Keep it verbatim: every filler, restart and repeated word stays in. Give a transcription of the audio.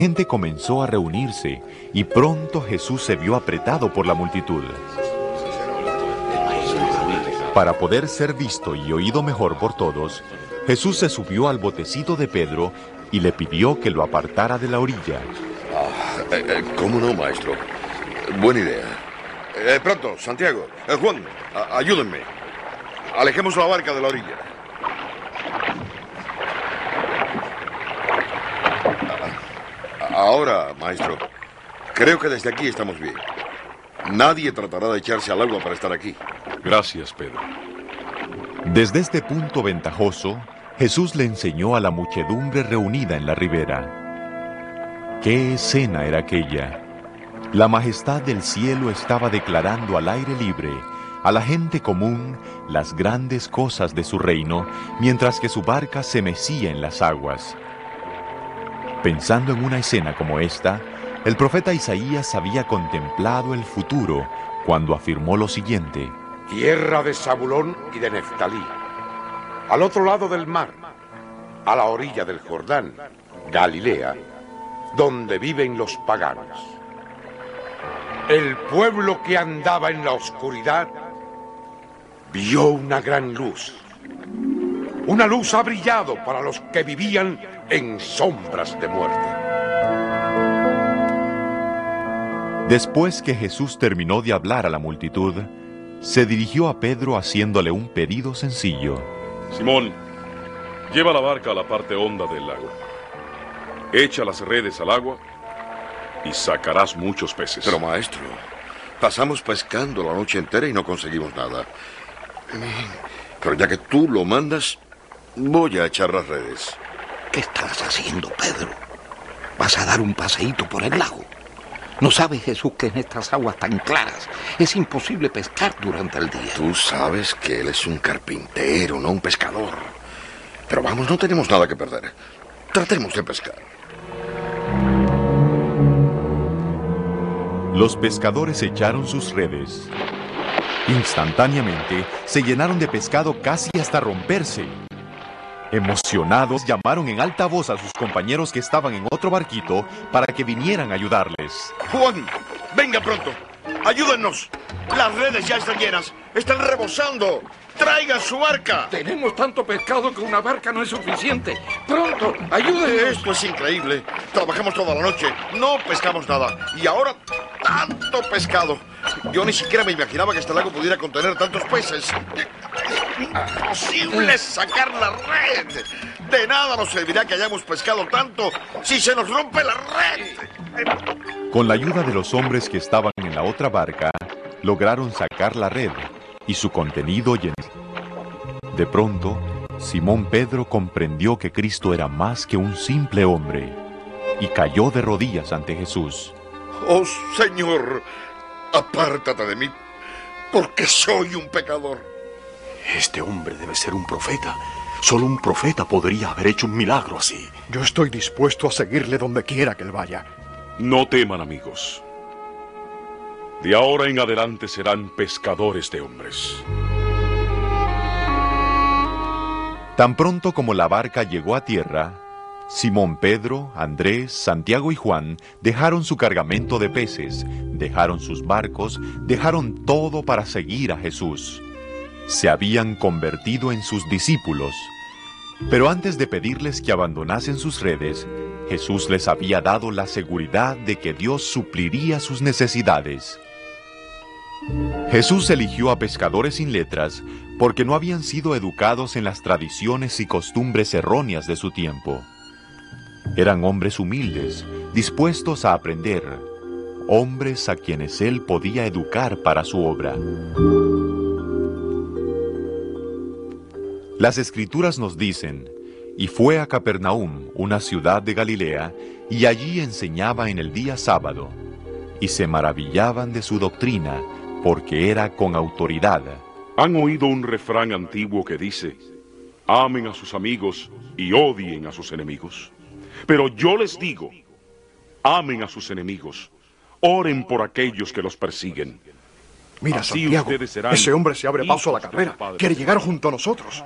La gente comenzó a reunirse y pronto Jesús se vio apretado por la multitud. Para poder ser visto y oído mejor por todos, Jesús se subió al botecito de Pedro y le pidió que lo apartara de la orilla. Ah, eh, eh, ¿Cómo no, maestro? Buena idea. Eh, pronto, Santiago, eh, Juan, a- ayúdenme. Alejemos la barca de la orilla. Ah, ahora, maestro, creo que desde aquí estamos bien. Nadie tratará de echarse al agua para estar aquí. Gracias, Pedro. Desde este punto ventajoso, Jesús le enseñó a la muchedumbre reunida en la ribera. ¿Qué escena era aquella? La majestad del cielo estaba declarando al aire libre a la gente común las grandes cosas de su reino, mientras que su barca se mecía en las aguas. Pensando en una escena como esta, el profeta Isaías había contemplado el futuro cuando afirmó lo siguiente: Tierra de Zabulón y de Neftalí, al otro lado del mar, a la orilla del Jordán, Galilea, donde viven los paganos. El pueblo que andaba en la oscuridad vio una gran luz. Una luz ha brillado para los que vivían en sombras de muerte. Después que Jesús terminó de hablar a la multitud, se dirigió a Pedro haciéndole un pedido sencillo. Simón, lleva la barca a la parte honda del lago. Echa las redes al agua y sacarás muchos peces. Pero, maestro, pasamos pescando la noche entera y no conseguimos nada. Pero ya que tú lo mandas, voy a echar las redes. ¿Qué estás haciendo, Pedro? ¿Vas a dar un paseíto por el lago? ¿No sabe Jesús que en estas aguas tan claras es imposible pescar durante el día? Tú sabes que él es un carpintero, no un pescador. Pero vamos, no tenemos nada que perder. Tratemos de pescar. Los pescadores echaron sus redes. Instantáneamente se llenaron de pescado casi hasta romperse. Emocionados, llamaron en alta voz a sus compañeros que estaban en otro barquito para que vinieran a ayudarles. Juan, venga pronto. Ayúdennos. Las redes ya están llenas. Están rebosando. Traigan su barca. Tenemos tanto pescado que una barca no es suficiente. ¡Pronto! ¡Ayúdenos! Esto es increíble. Trabajamos toda la noche. No pescamos nada. Y ahora, tanto pescado. Yo ni siquiera me imaginaba que este lago pudiera contener tantos peces. Imposible sacar la red. De nada nos servirá que hayamos pescado tanto si se nos rompe la red. Con la ayuda de los hombres que estaban en la otra barca, lograron sacar la red y su contenido llenó. De pronto, Simón Pedro comprendió que Cristo era más que un simple hombre y cayó de rodillas ante Jesús. Oh, Señor, apártate de mí, porque soy un pecador. Este hombre debe ser un profeta. Solo un profeta podría haber hecho un milagro así. Yo estoy dispuesto a seguirle donde quiera que él vaya. No teman, amigos. De ahora en adelante serán pescadores de hombres. Tan pronto como la barca llegó a tierra, Simón Pedro, Andrés, Santiago y Juan dejaron su cargamento de peces, dejaron sus barcos, dejaron todo para seguir a Jesús. Se habían convertido en sus discípulos. Pero antes de pedirles que abandonasen sus redes, Jesús les había dado la seguridad de que Dios supliría sus necesidades. Jesús eligió a pescadores sin letras porque no habían sido educados en las tradiciones y costumbres erróneas de su tiempo. Eran hombres humildes, dispuestos a aprender, hombres a quienes él podía educar para su obra. Las Escrituras nos dicen: y fue a Capernaum, una ciudad de Galilea, y allí enseñaba en el día sábado, y se maravillaban de su doctrina, porque era con autoridad. ¿Han oído un refrán antiguo que dice: amen a sus amigos y odien a sus enemigos? Pero yo les digo, amen a sus enemigos, oren por aquellos que los persiguen. Mira, Así Santiago, ustedes serán ese hombre se abre paso a la hijos de carrera. su Padre. Quiere llegar junto a nosotros.